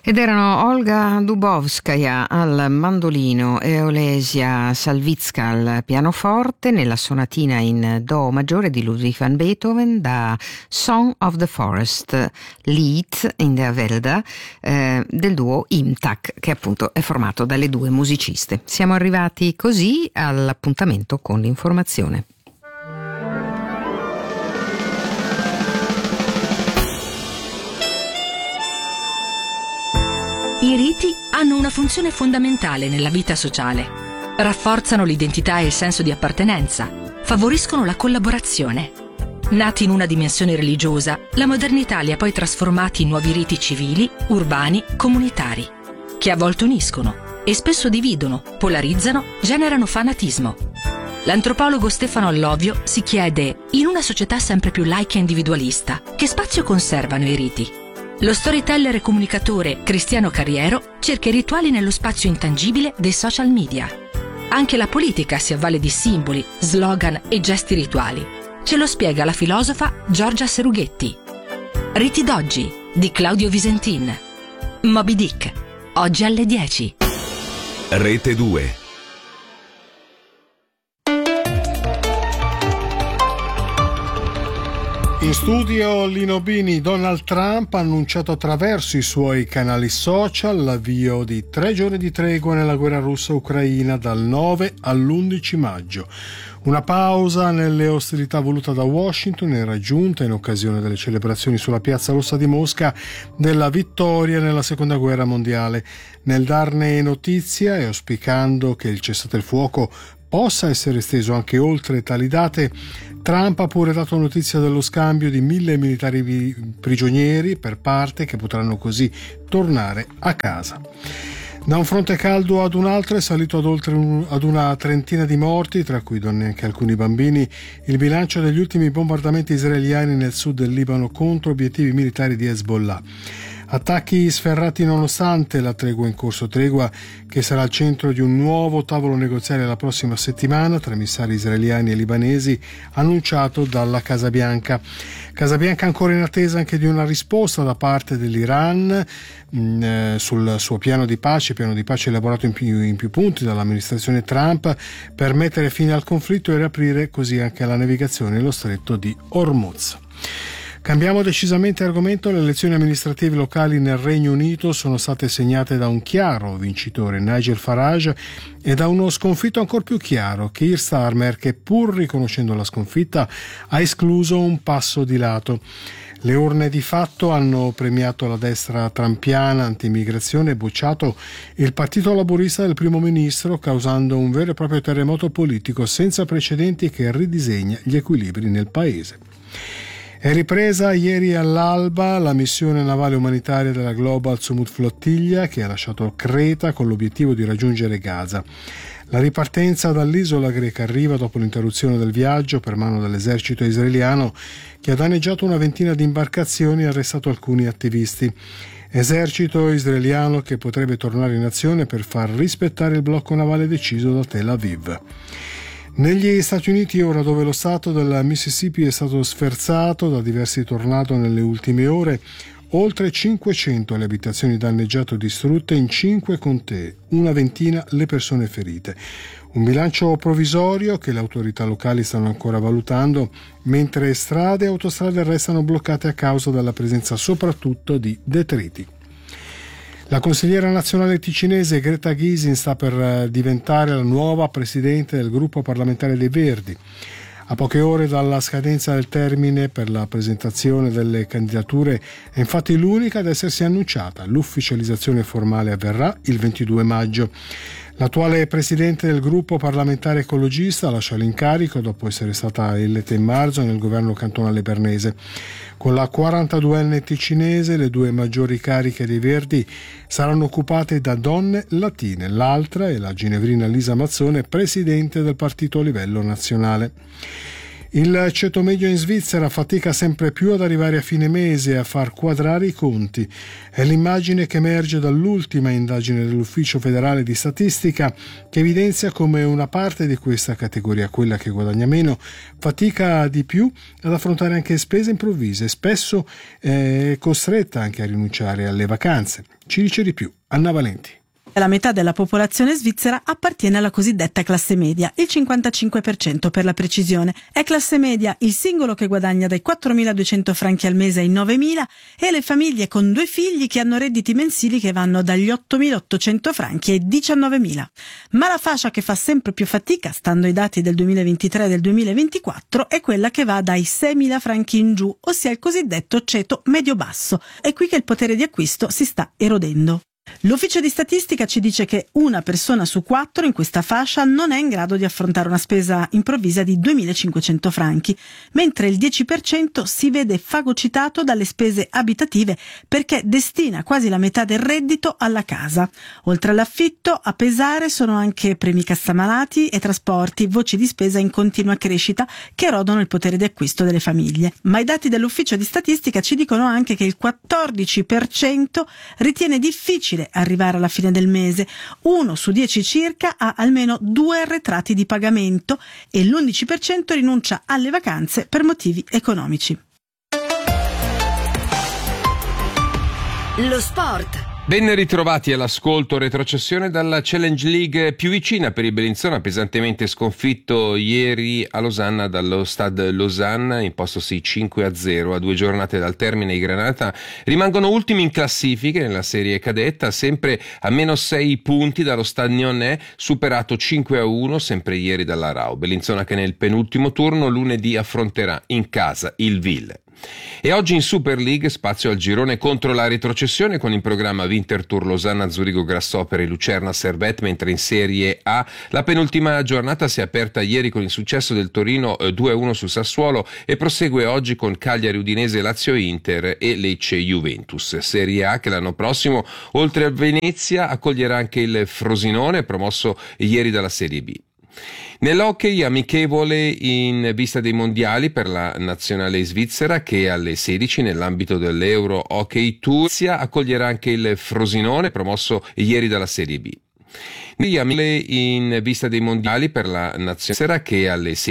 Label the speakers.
Speaker 1: Ed erano Olga Dubovskaya al mandolino e Olesia Salvitska al pianoforte nella sonatina in do maggiore di Ludwig van Beethoven da Song of the Forest, Lied in der Wälder, del duo Imtak, che appunto è formato dalle due musiciste. Siamo arrivati così all'appuntamento con l'informazione.
Speaker 2: I riti hanno una funzione fondamentale nella vita sociale. Rafforzano l'identità e il senso di appartenenza, favoriscono la collaborazione. Nati in una dimensione religiosa, la modernità li ha poi trasformati in nuovi riti civili, urbani, comunitari, che a volte uniscono e spesso dividono, polarizzano, generano fanatismo. L'antropologo Stefano Allovio si chiede, in una società sempre più laica e individualista, che spazio conservano i riti? Lo storyteller e comunicatore Cristiano Carriero cerca i rituali nello spazio intangibile dei social media. Anche la politica si avvale di simboli, slogan e gesti rituali. Ce lo spiega la filosofa Giorgia Serughetti. Riti d'oggi di Claudio Visentin. Moby Dick, oggi alle 10.
Speaker 3: Rete 2.
Speaker 4: In studio Lino Bini. Donald Trump ha annunciato attraverso i suoi canali social l'avvio di 3 giorni di tregua nella guerra russa-ucraina dal 9 all'11 maggio. Una pausa nelle ostilità voluta da Washington e raggiunta in occasione delle celebrazioni sulla Piazza Rossa di Mosca della vittoria nella Seconda Guerra Mondiale. Nel darne notizia e auspicando che il cessate il fuoco possa essere esteso anche oltre tali date, Trump ha pure dato notizia dello scambio di 1.000 militari prigionieri per parte, che potranno così tornare a casa. Da un fronte caldo ad un altro è salito ad una trentina di morti, tra cui donne e anche alcuni bambini, il bilancio degli ultimi bombardamenti israeliani nel sud del Libano contro obiettivi militari di Hezbollah. Attacchi sferrati nonostante la tregua in corso, tregua che sarà al centro di un nuovo tavolo negoziale la prossima settimana tra emissari israeliani e libanesi, annunciato dalla Casa Bianca. Casa Bianca ancora in attesa anche di una risposta da parte dell'Iran sul suo piano di pace elaborato in più punti dall'amministrazione Trump per mettere fine al conflitto e riaprire così anche la navigazione nello stretto di Hormuz. Cambiamo decisamente argomento. Le elezioni amministrative locali nel Regno Unito sono state segnate da un chiaro vincitore, Nigel Farage, e da uno sconfitto ancor più chiaro, Keir Starmer, che pur riconoscendo la sconfitta ha escluso un passo di lato. Le urne di fatto hanno premiato la destra trampiana anti-immigrazione e bocciato il partito laburista del primo ministro, causando un vero e proprio terremoto politico senza precedenti che ridisegna gli equilibri nel paese. È ripresa ieri all'alba la missione navale umanitaria della Global Sumut Flottiglia, che ha lasciato Creta con l'obiettivo di raggiungere Gaza. La ripartenza dall'isola greca arriva dopo l'interruzione del viaggio per mano dell'esercito israeliano, che ha danneggiato una ventina di imbarcazioni e arrestato alcuni attivisti. Esercito israeliano che potrebbe tornare in azione per far rispettare il blocco navale deciso da Tel Aviv. Negli Stati Uniti, ora, dove lo stato del Mississippi è stato sferzato da diversi tornado nelle ultime ore, oltre 500 le abitazioni danneggiate o distrutte in 5 contee, una ventina le persone ferite. Un bilancio provvisorio che le autorità locali stanno ancora valutando, mentre strade e autostrade restano bloccate a causa della presenza soprattutto di detriti. La consigliera nazionale ticinese Greta Gysin sta per diventare la nuova presidente del gruppo parlamentare dei Verdi. A poche ore dalla scadenza del termine per la presentazione delle candidature è infatti l'unica ad essersi annunciata. L'ufficializzazione formale avverrà il 22 maggio. L'attuale presidente del gruppo parlamentare ecologista lascia l'incarico dopo essere stata eletta in marzo nel governo cantonale bernese. Con la 42enne ticinese le due maggiori cariche dei Verdi saranno occupate da donne latine. L'altra è la ginevrina Lisa Mazzone, presidente del partito a livello nazionale. Il ceto medio in Svizzera fatica sempre più ad arrivare a fine mese e a far quadrare i conti. È l'immagine che emerge dall'ultima indagine dell'Ufficio federale di statistica, che evidenzia come una parte di questa categoria, quella che guadagna meno, fatica di più ad affrontare anche spese improvvise. Spesso è costretta anche a rinunciare alle vacanze. Ci dice di più Anna Valenti.
Speaker 5: La metà della popolazione svizzera appartiene alla cosiddetta classe media, il 55% per la precisione. È classe media il singolo che guadagna dai 4.200 franchi al mese ai 9.000 e le famiglie con 2 figli che hanno redditi mensili che vanno dagli 8.800 franchi ai 19.000. Ma la fascia che fa sempre più fatica, stando ai dati del 2023 e del 2024, è quella che va dai 6.000 franchi in giù, ossia il cosiddetto ceto medio-basso. È qui che il potere di acquisto si sta erodendo. L'ufficio di statistica ci dice che una persona su 4 in questa fascia non è in grado di affrontare una spesa improvvisa di 2.500 franchi, mentre il 10% si vede fagocitato dalle spese abitative perché destina quasi la metà del reddito alla casa. Oltre all'affitto, a pesare sono anche premi cassamalati e trasporti, voci di spesa in continua crescita che erodono il potere di acquisto delle famiglie. Ma i dati dell'ufficio di statistica ci dicono anche che il 14% ritiene difficile arrivare alla fine del mese, 1 su 10 circa ha almeno 2 arretrati di pagamento e l'11% rinuncia alle vacanze per motivi economici.
Speaker 6: Lo sport.
Speaker 7: Ben ritrovati all'ascolto. Retrocessione dalla Challenge League più vicina per il Bellinzona, pesantemente sconfitto ieri a Losanna dallo Stade Lausanne, impostosi 5-0 a 2 giornate dal termine. I Granata rimangono ultimi in classifica nella serie cadetta, sempre a meno 6 punti dallo Stade Nyonnais, superato 5-1 sempre ieri dalla Rao. Bellinzona che nel penultimo turno lunedì affronterà in casa il Ville. E oggi in Super League spazio al girone contro la retrocessione con in programma Winterthur, Losanna, Zurigo, Grasshopper e Lucerna Servette, mentre in Serie A la penultima giornata si è aperta ieri con il successo del Torino 2-1 sul Sassuolo e prosegue oggi con Cagliari, Udinese, Lazio, Inter e Lecce, Juventus. Serie A che l'anno prossimo oltre a Venezia accoglierà anche il Frosinone, promosso ieri dalla Serie B. Nell'hockey amichevole in vista dei mondiali per la nazionale svizzera che alle 16 nell'ambito dell'Euro Hockey Tour accoglierà anche il Frosinone, promosso ieri dalla Serie B. In vista dei mondiali per la nazionale che alle 16